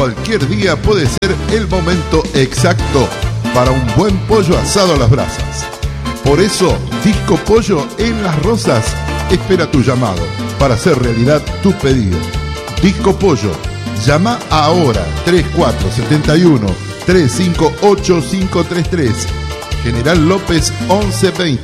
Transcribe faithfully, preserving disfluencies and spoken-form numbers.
cualquier día puede ser el momento exacto para un buen pollo asado a las brasas. Por eso, Disco Pollo en Las Rosas espera tu llamado para hacer realidad tu pedido. Disco Pollo, llama ahora tres cuatro siete uno, tres cinco ocho cinco tres tres. General López once veinte.